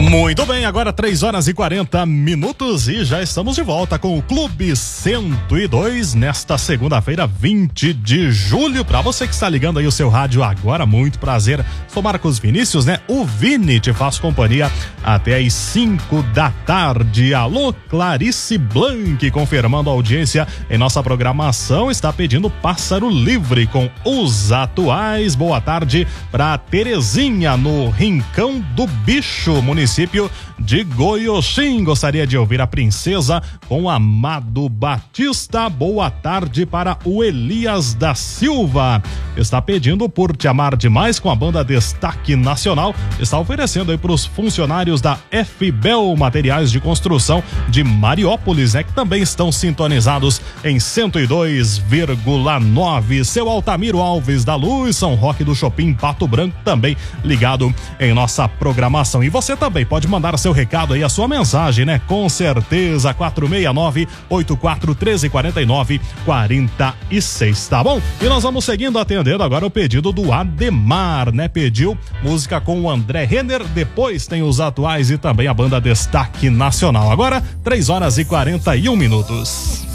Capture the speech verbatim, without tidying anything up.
Muito bem, agora três horas e quarenta minutos e já estamos de volta com o Clube cento e dois nesta segunda-feira, vinte de julho. Para você que está ligando aí o seu rádio agora, muito prazer. Sou Marcos Vinícius, né? O Vini te faz companhia até às cinco da tarde. Alô, Clarice Blanc, confirmando a audiência em nossa programação, está pedindo Pássaro Livre com os atuais. Boa tarde para Terezinha no Rincão do Bicho, município de Goiôxim. Gostaria de ouvir a Princesa com Amado Batista. Boa tarde para o Elias da Silva. Está pedindo Por Te Amar Demais com a banda Destaque Nacional. Está oferecendo aí para os funcionários da F B E L Materiais de Construção de Mariópolis, né? Que também estão sintonizados em cento e dois vírgula nove. Seu Altamiro Alves da Luz, São Roque do Shopping Pato Branco, também ligado em nossa programação. E você também pode mandar seu recado aí, a sua mensagem, né? Com certeza, quatro seis nove, oito quatro um três, quatro nove quatro seis, tá bom? E nós vamos seguindo, atendendo agora o pedido do Ademar, né? Pediu música com o André Renner, depois tem os atuais e também a banda Destaque Nacional. Agora, três horas e quarenta e um minutos.